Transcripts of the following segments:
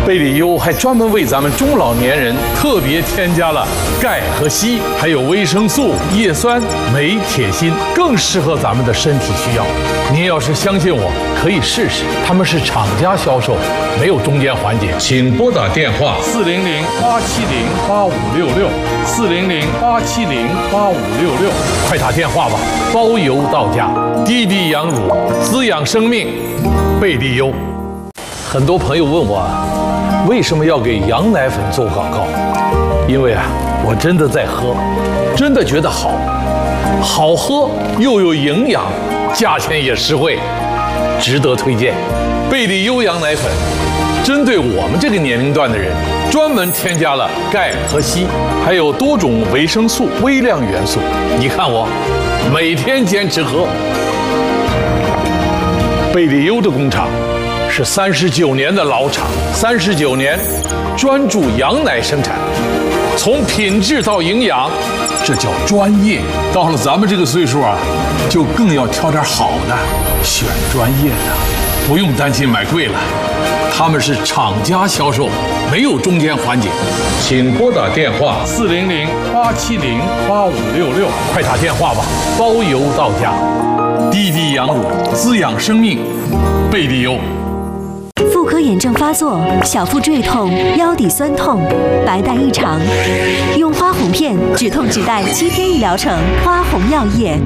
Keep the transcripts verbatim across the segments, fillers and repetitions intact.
贝里优还专门为咱们中老年人特别添加了钙和硒，还有维生素、叶酸、镁、铁、锌，更适合咱们的身体需要。您要是相信我，可以试试。他们是厂家销售，没有中间环节。请拨打电话四零零八七零八五六六四零零八七零八五六六，快打电话吧，包邮到家。滴滴羊乳，滋养生命，贝利优。很多朋友问我，为什么要给羊奶粉做广告？因为啊，我真的在喝，真的觉得好，好喝又有营养，价钱也实惠，值得推荐。贝利优羊奶粉针对我们这个年龄段的人，专门添加了钙和硒，还有多种维生素、微量元素。你看我每天坚持喝。贝利优的工厂是三十九年的老厂，三十九年专注羊奶生产，从品质到营养，这叫专业。到了咱们这个岁数啊，就更要挑点好的，选专业的，不用担心买贵了。他们是厂家销售，没有中间环节。请拨打电话四零零八七零八五六六，快打电话吧，包邮到家。滴滴羊乳，滋养生命，贝利优。 妇科炎症发作，小腹坠痛，腰底酸痛，白带异常，用花红片止痛止带七天一疗程，花红药业。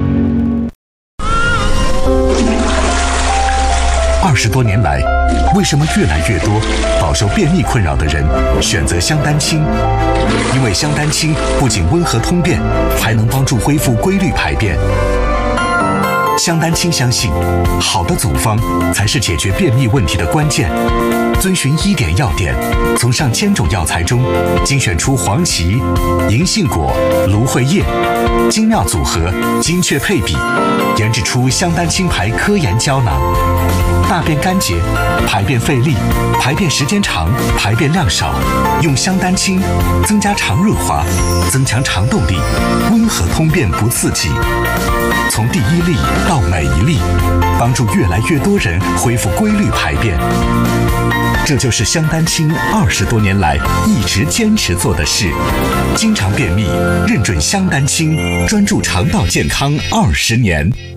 二十多年来，为什么越来越多饱受便秘困扰的人选择香丹清？因为香丹清不仅温和通便，还能帮助恢复规律排便。香丹清相信，好的组方才是解决便秘问题的关键。遵循医典药典，从上千种药材中精选出黄芪、银杏果、芦荟叶，精妙组合，精确配比，研制出香丹清牌科研胶囊。大便干结、排便费力、排便时间长、排便量少，用香丹清增加肠润滑，增强肠动力，温和通便不刺激。从第一粒到每一粒，帮助越来越多人恢复规律排便。这就是香丹清二十多年来一直坚持做的事。经常便秘，认准香丹清，专注肠道健康二十年。